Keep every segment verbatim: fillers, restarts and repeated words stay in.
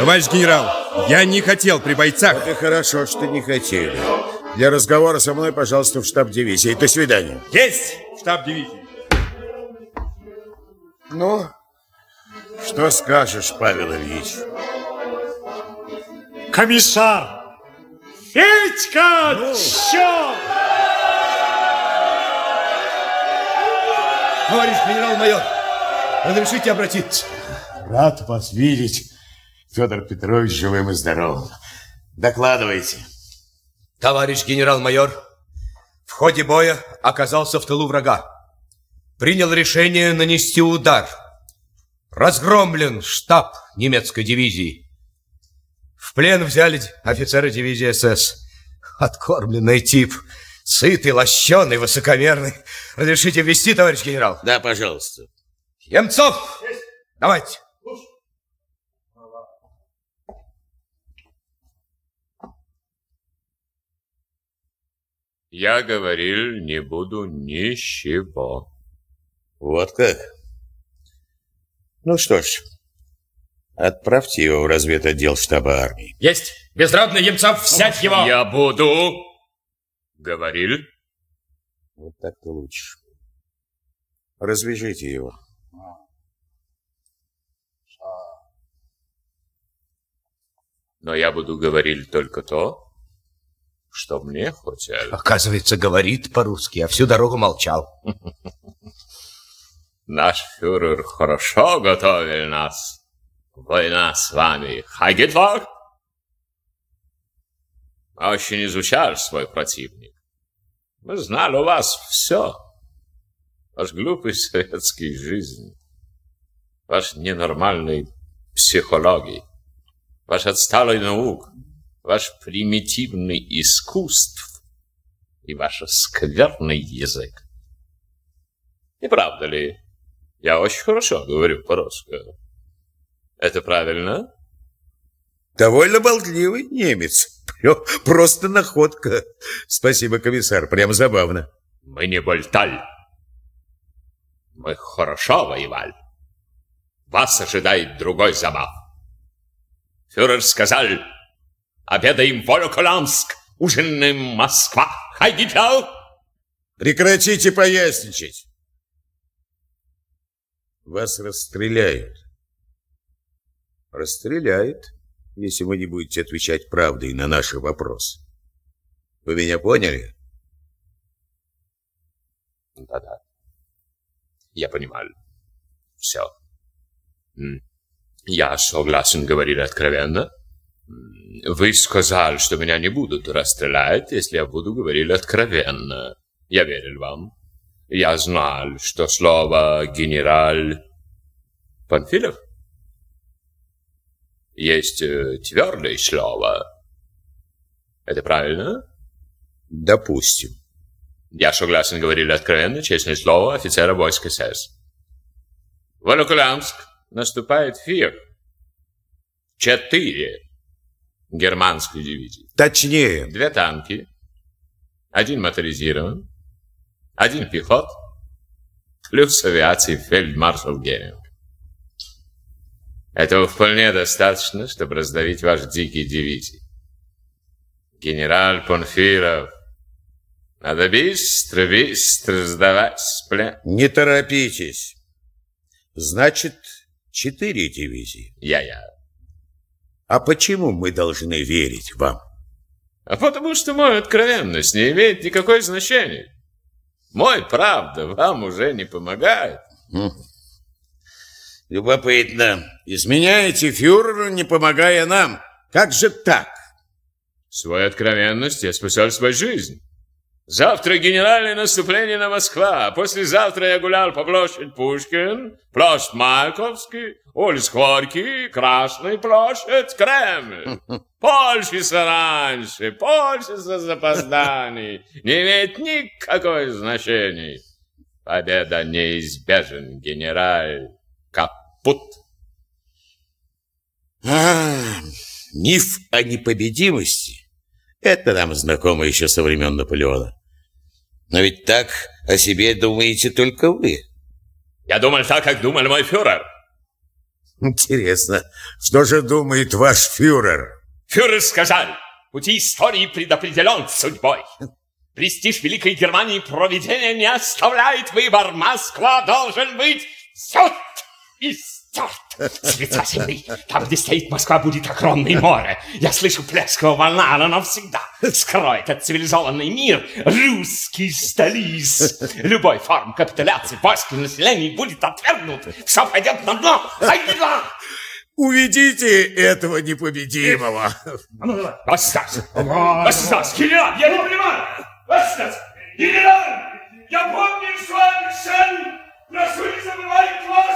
Товарищ генерал, я не хотел при бойцах. Вот и хорошо, что не хотели. Для разговора со мной, пожалуйста, в штаб дивизии. До свидания. Есть штаб дивизии. Ну, что скажешь, Павел Ильич? Комиссар! Федька! Ну. Черт! Товарищ генерал-майор, разрешите обратиться? Рад вас видеть, Федор Петрович, живым и здоровым. Докладывайте. Товарищ генерал-майор, в ходе боя оказался в тылу врага. Принял решение нанести удар. Разгромлен штаб немецкой дивизии. В плен взяли офицеры дивизии СС. Откормленный тип. Сытый, лощеный, высокомерный. Разрешите ввести, товарищ генерал? Да, пожалуйста. Емцов, есть. Давайте. Я говорил, не буду ничего. Вот как? Ну что ж, отправьте его в разведотдел штаба армии. Есть! Безродный Емцов, взять его! Я буду... Говорил? Вот так-то лучше. Развяжите его. Но я буду говорить только то, что мне хотели. Оказывается, говорит по-русски, а всю дорогу молчал. Наш фюрер хорошо готовил нас. Война с вами. Хай Гитлер! Очень изучал свой противник. Мы знали у вас все. Ваш глупый советский жизнь. Ваш ненормальный психологии. Ваш отсталый наук. Ваш примитивный искусств. И ваш скверный язык. Не правда ли? Я очень хорошо говорю по-русски. Это правильно? Довольно болтливый немец. Просто находка. Спасибо, комиссар. Прям забавно. Мы не болтали. Мы хорошо воевали. Вас ожидает другой забав. Фюрер сказал, обедаем Волоколамск, ужинаем Москва. Хай Гитлер! Прекратите поясничать. Вас расстреляют. Расстреляют, если вы не будете отвечать правдой на наши вопросы. Вы меня поняли? Да-да. Я понимаю. Все. Я согласен говорить откровенно. Вы сказали, что меня не будут расстрелять, если я буду говорить откровенно. Я верил вам. Я знал, что слово «генерал» Панфилов есть э, твердое слово. Это правильно? Допустим. Я согласен говорить откровенно, честное слово офицера войск СС. Волоколамск наступает фир. Четыре германские дивизии. Точнее. Две танки. Один моторизирован. Один пехот. Плюс авиации фельдмаршал Геринг. Этого вполне достаточно, чтобы раздавить ваш дикий дивизий. Генерал Панфилов, надо быстро, быстро сдавать с плен. Не торопитесь. Значит, четыре дивизии. Я-я. А почему мы должны верить вам? А потому что моя откровенность не имеет никакой значения. Мой правда вам уже не помогает. Любопытно. Изменяете фюреру, не помогая нам. Как же так? Свою откровенность я спасал свою жизнь. Завтра генеральное наступление на Москву. Послезавтра я гулял по площади Пушкин, площадь Маяковский, улица Горький, Красная площадь, Кремль. Польщица раньше, польщица запозданий. Не имеет никакого значения. Победа неизбежен, генерал. Капут. А, миф о непобедимости — это нам знакомо еще со времен Наполеона. Но ведь так о себе думаете только вы. Я думал так, как думал мой фюрер. Интересно, что же думает ваш фюрер? Фюрер сказал, пути истории предопределен судьбой. Престиж Великой Германии провидение не оставляет выбор. Москва должен быть стерт и стерт с лица земли. Там, где стоит Москва, будет огромное море. Я слышу плеск его волна, она навсегда скроет от цивилизованный мир русский столиц. Любой форм капитуляции польского населения будет отвергнут. Все пойдет на дно. Айда! Уведите этого непобедимого. Остаться! Остаться! Генерал, я не понимаю! Остаться! Генерал! Я помню, что обещали! Прошу, не забывайте вас!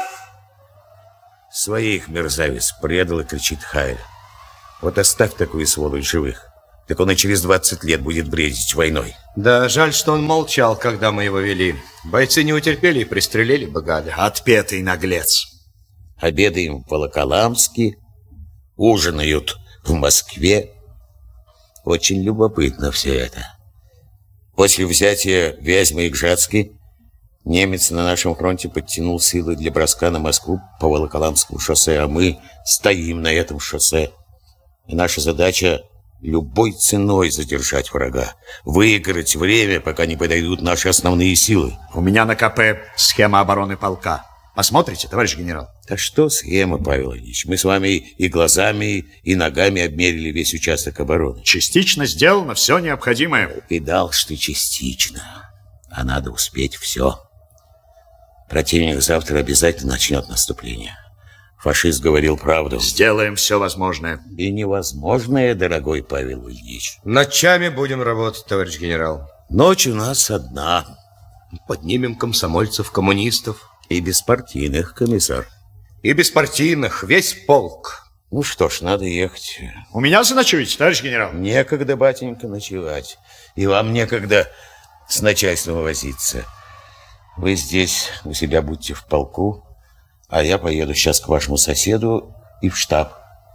Своих мерзавец предал и кричит Хайль. Вот оставь такую сволочь живых. Так он и через двадцать лет будет бредить войной. Да, жаль, что он молчал, когда мы его вели. Бойцы не утерпели и пристрелили бы гада. Отпетый наглец. Обедаем в Волоколамске, ужинают в Москве. Очень любопытно все это. После взятия Вязьмы и Гжатски немец на нашем фронте подтянул силы для броска на Москву по Волоколамскому шоссе, а мы стоим на этом шоссе. И наша задача любой ценой задержать врага, выиграть время, пока не подойдут наши основные силы. У меня на КП схема обороны полка. Посмотрите, товарищ генерал? Да что схема, Павел Ильич? Мы с вами и глазами, и ногами обмерили весь участок обороны. Частично сделано все необходимое. Видал, что частично. А надо успеть все. Противник завтра обязательно начнет наступление. Фашист говорил правду. Сделаем все возможное. И невозможное, дорогой Павел Ильич. Ночами будем работать, товарищ генерал. Ночь у нас одна. Поднимем комсомольцев, коммунистов. И беспартийных, комиссар. И беспартийных, весь полк. Ну что ж, надо ехать. У меня заночуете, товарищ генерал? Некогда, батенька, ночевать. И вам некогда с начальством возиться. Вы здесь у себя будьте в полку, а я поеду сейчас к вашему соседу и в штаб.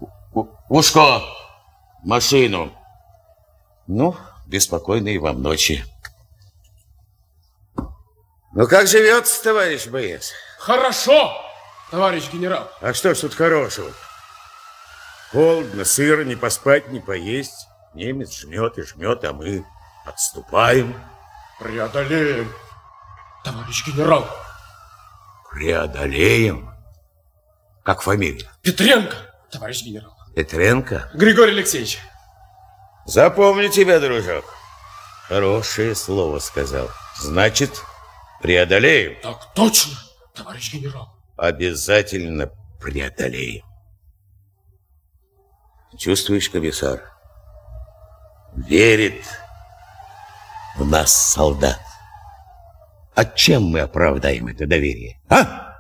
Ушко! Машину! Ну, беспокойной вам ночи. Ну, как живется, товарищ боец? Хорошо, товарищ генерал. А что ж тут хорошего? Холодно, сыро, не поспать, не поесть. Немец жмет и жмет, а мы отступаем. Преодолеем, товарищ генерал. Преодолеем? Как фамилия? Петренко, товарищ генерал. Петренко? Григорий Алексеевич. Запомни тебя, дружок. Хорошее слово сказал. Значит, преодолеем. Так точно, товарищ генерал. Обязательно преодолеем. Чувствуешь, комиссар? Верит в нас солдат. А чем мы оправдаем это доверие? А?